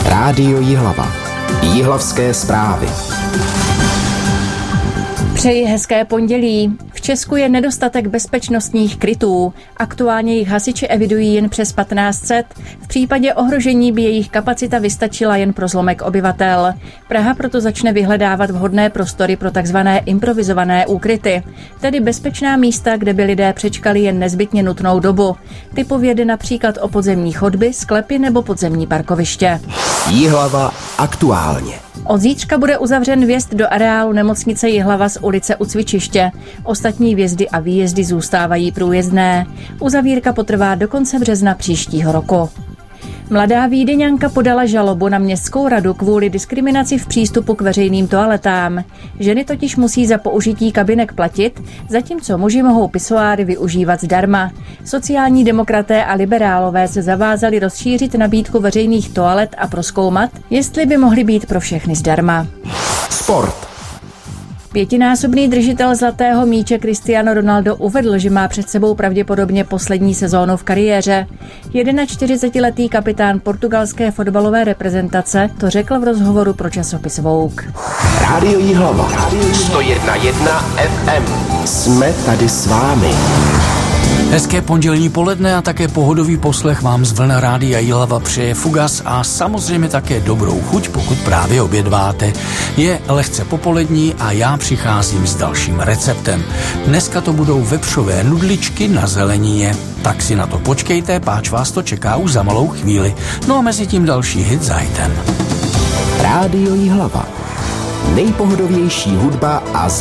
Rádio Jihlava. Jihlavské zprávy. Přeji hezké pondělí. V Česku je nedostatek bezpečnostních krytů. Aktuálně jich hasiči evidují jen přes 1500. V případě ohrožení by jejich kapacita vystačila jen pro zlomek obyvatel. Praha proto začne vyhledávat vhodné prostory pro takzvané improvizované úkryty, tedy bezpečná místa, kde by lidé přečkali jen nezbytně nutnou dobu. Typově jde například o podzemní chodby, sklepy nebo podzemní parkoviště. Jihlava aktuálně. Od zítřka bude uzavřen vjezd do areálu nemocnice Jihlava z ulice u cvičiště. Ostatní vjezdy a výjezdy zůstávají průjezdné. Uzavírka potrvá do konce března příštího roku. Mladá Vídeňanka podala žalobu na městskou radu kvůli diskriminaci v přístupu k veřejným toaletám. Ženy totiž musí za použití kabinek platit, zatímco muži mohou pisoáry využívat zdarma. Sociální demokraté a liberálové se zavázali rozšířit nabídku veřejných toalet a prozkoumat, jestli by mohly být pro všechny zdarma. Sport. Pětinásobný držitel zlatého míče Cristiano Ronaldo uvedl, že má před sebou pravděpodobně poslední sezónu v kariéře. 41letý kapitán portugalské fotbalové reprezentace to řekl v rozhovoru pro časopis Vogue. Rádio Jihlava. 101,1 FM. Jsme tady s vámi. Hezké pondělní poledne a také pohodový poslech vám z vln Rádia Jihlava přeje Fugas a samozřejmě také dobrou chuť, pokud právě obědváte. Je lehce popolední a já přicházím s dalším receptem. Dneska to budou vepřové nudličky na zelenině. Tak si na to počkejte, páč vás to čeká už za malou chvíli. No a mezi tím další hit za hitem. Rádio Jihlava. Nejpohodovější hudba a